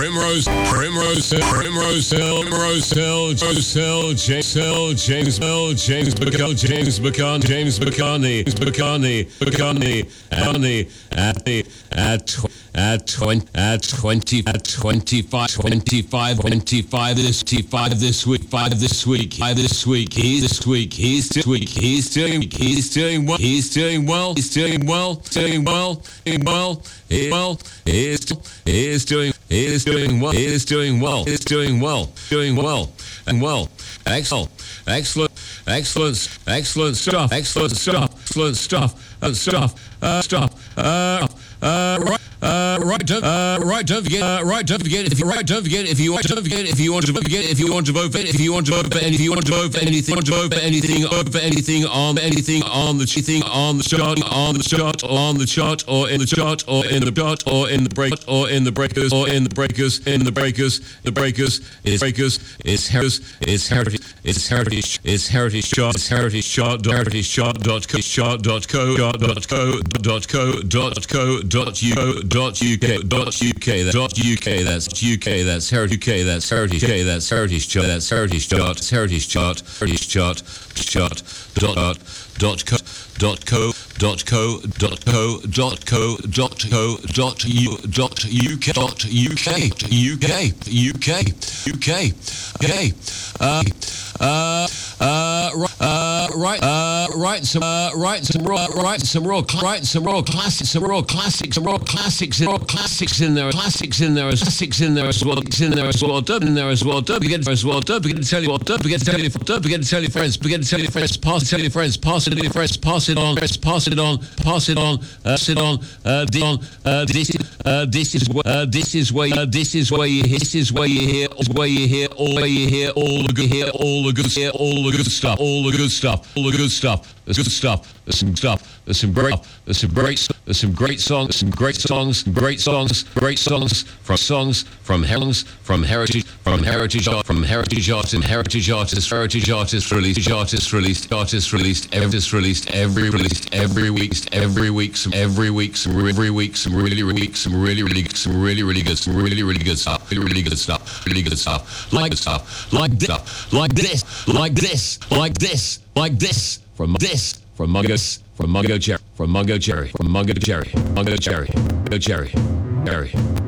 Primrose Hill, James Bacani, at 25 this week. He's doing well. Excellent stuff. Don't forget if you want to vote for anything on the chart or in the breakers it's heritage classics in there as well. Don't forget to tell your friends, pass it on. This is where you hear all the good stuff. There's some great songs from heritage artists released every week. Some really good stuff. Like this from Mungo Jerry.